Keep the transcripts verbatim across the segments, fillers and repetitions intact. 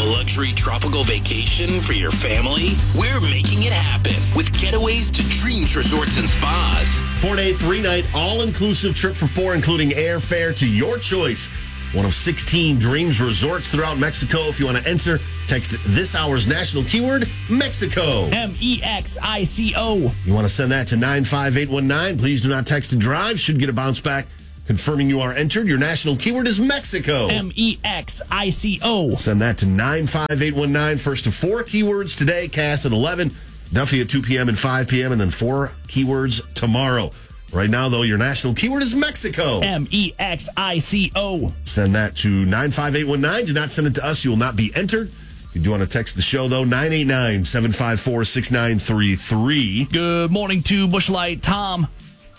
luxury tropical vacation for your family? We're making it happen with getaways to Dreams Resorts and Spas. Four-day, three-night, all-inclusive trip for four, including airfare to your choice. One of sixteen Dreams Resorts throughout Mexico. If you want to enter, text this hour's national keyword, Mexico. M E X I C O. You want to send that to nine five eight one nine. Please do not text and drive. Should get a bounce back confirming you are entered. Your national keyword is Mexico. M E X I C O. Send that to nine five eight one nine. First of four keywords today. Cass at eleven. Duffy at two p.m. and five p.m. And then four keywords tomorrow. Right now, though, your national keyword is Mexico. M E X I C O. Send that to nine five eight one nine. Do not send it to us. You will not be entered. If you do want to text the show, though, nine eight nine, seven five four, six nine three three. Good morning to Busch Light Tom.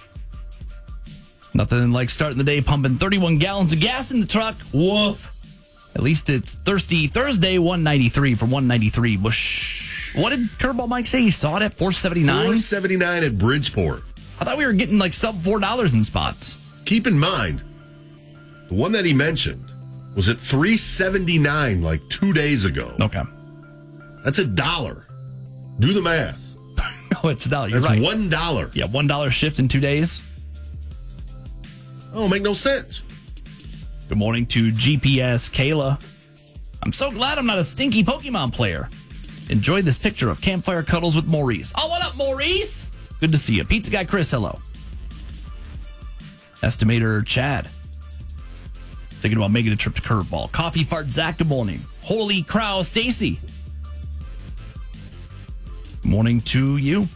Nothing like starting the day pumping thirty-one gallons of gas in the truck. Woof. At least it's Thirsty Thursday, one ninety-three for one ninety-three Busch. What did Curveball Mike say? He saw it at four seventy-nine? four seventy-nine at Bridgeport. I thought we were getting like sub four dollars in spots. Keep in mind, the one that he mentioned was at three seventy-nine like two days ago. Okay. That's a dollar. Do the math. No, it's a dollar. You're That's right. one dollar. Yeah, one dollar shift in two days. Oh, make no sense. Good morning to G P S Kayla. I'm so glad I'm not a stinky Pokemon player. Enjoyed this picture of campfire cuddles with Maurice. Oh, what up, Maurice? Good to see you. Pizza guy Chris, hello. Estimator Chad. Thinking about making a trip to Curveball. Coffee Fart Zach, good morning. Holy Crow Stacy. Morning to you.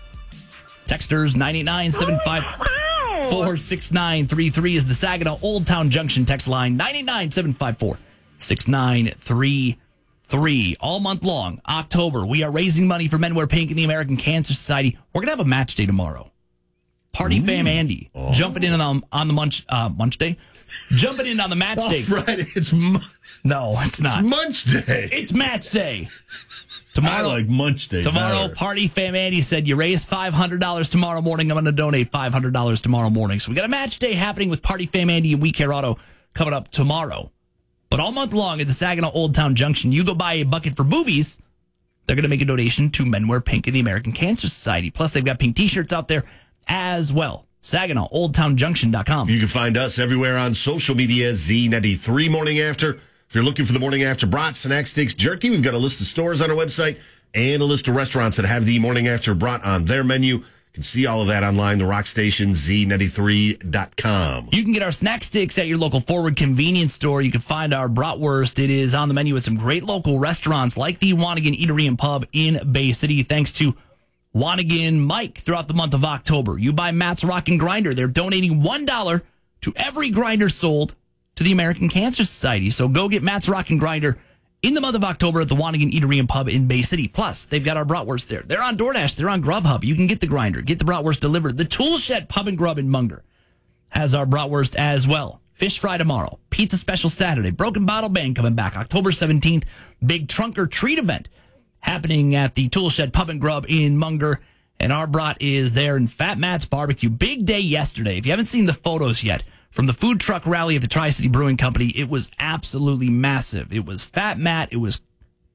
Texters nine eight nine, seven five four, six nine three three is the Saginaw Old Town Junction text line. nine eight nine, seven five four, six nine three three. All month long, October, we are raising money for Men Wear Pink and the American Cancer Society. We're going to have a match day tomorrow. Party Ooh. Fam Andy oh. jumping in on, on the munch, uh, munch day. Jumping in on the match oh, day. Friday, it's mu- No, it's not. It's munch day. It's match day. Tomorrow, I like munch day. Tomorrow, better. Party Fam Andy said, you raise five hundred dollars tomorrow morning. I'm going to donate five hundred dollars tomorrow morning. So we got a match day happening with Party Fam Andy and We Care Auto coming up tomorrow. But all month long at the Saginaw Old Town Junction, you go buy a bucket for boobies, they're going to make a donation to Men Wear Pink and the American Cancer Society. Plus, they've got pink T-shirts out there as well. Saginaw Old Town Junction dot com. You can find us everywhere on social media, Z ninety-three Morning After. If you're looking for the Morning After brat, snack sticks, jerky, we've got a list of stores on our website and a list of restaurants that have the Morning After brat on their menu. You can see all of that online, the Rock Station, Z ninety-three dot com. You can get our snack sticks at your local Forward convenience store. You can find our bratwurst. It is on the menu at some great local restaurants like the Wanigan Eatery and Pub in Bay City. Thanks to Wanigan Mike throughout the month of October. You buy Matt's Rockin' Grinder. They're donating one dollar to every grinder sold to the American Cancer Society. So go get Matt's Rockin' Grinder in the month of October at the Wanigan Eatery and Pub in Bay City. Plus, they've got our bratwurst there. They're on DoorDash. They're on Grubhub. You can get the grinder, get the bratwurst delivered. The Tool Shed Pub and Grub in Munger has our bratwurst as well. Fish fry tomorrow. Pizza special Saturday. Broken Bottle Band coming back October seventeenth. Big Trunk or Treat event happening at the Tool Shed Pub and Grub in Munger. And our brat is there in Fat Matt's Barbecue. Big day yesterday. If you haven't seen the photos yet from the food truck rally at the Tri-City Brewing Company, it was absolutely massive. It was Fat Matt. It was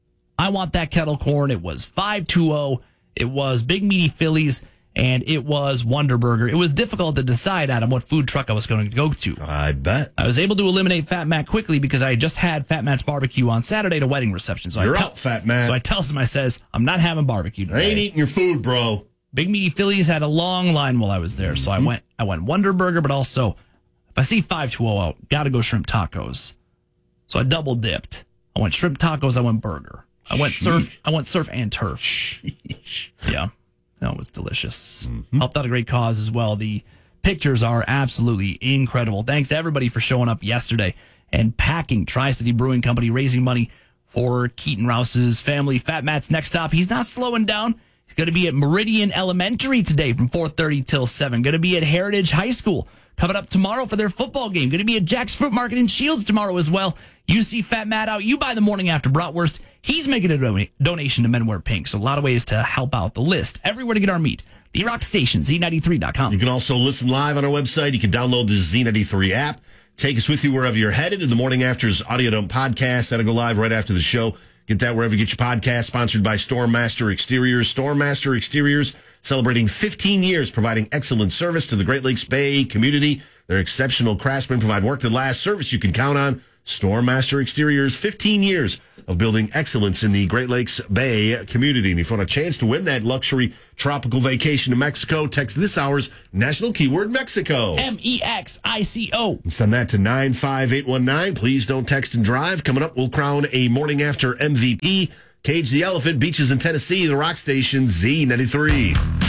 I Want That Kettle Corn. It was five two oh. It was Big Meaty Phillies. And it was Wonder Burger. It was difficult to decide, Adam, what food truck I was going to go to. I bet. I was able to eliminate Fat Matt quickly because I just had Fat Matt's barbecue on Saturday at a wedding reception. So You're I tell, out, Fat Matt. So I tells him, I says, I'm not having barbecue today. I ain't eating your food, bro. Big Meaty Phillies had a long line while I was there. So mm-hmm. I went I went Wonder Burger, but also, if I see five two oh out, got to go shrimp tacos. So I double dipped. I went shrimp tacos, I went burger. I went Sheesh. surf, I went surf and turf. Sheesh. Yeah. No, it was delicious. Mm-hmm. Helped out a great cause as well. The pictures are absolutely incredible. Thanks to everybody for showing up yesterday and packing Tri-City Brewing Company, raising money for Keaton Rouse's family. Fat Matt's next stop. He's not slowing down. He's going to be at Meridian Elementary today from four thirty till seven. Going to be at Heritage High School coming up tomorrow for their football game. Going to be at Jack's Fruit Market in Shields tomorrow as well. You see Fat Matt out. You buy the Morning After bratwurst. He's making a don- donation to Men Wear Pink. So a lot of ways to help out the list. Everywhere to get our meat. The Rock Station, Z ninety-three dot com. You can also listen live on our website. You can download the Z ninety-three app. Take us with you wherever you're headed. In the Morning After's Audio Dump podcast. That'll go live right after the show Get that wherever you get your podcast, sponsored by Stormmaster Exteriors. Stormmaster Exteriors, celebrating fifteen years, providing excellent service to the Great Lakes Bay community. Their exceptional craftsmen provide work that lasts, service you can count on. Stormmaster Exteriors, fifteen years of building excellence in the Great Lakes Bay community. And if you want a chance to win that luxury tropical vacation to Mexico, text this hour's national keyword Mexico. M E X I C O. And send that to nine five eight one nine. Please don't text and drive. Coming up, we'll crown a morning after M V P. Cage the Elephant, Beaches in Tennessee, the Rock Station, Z ninety-three.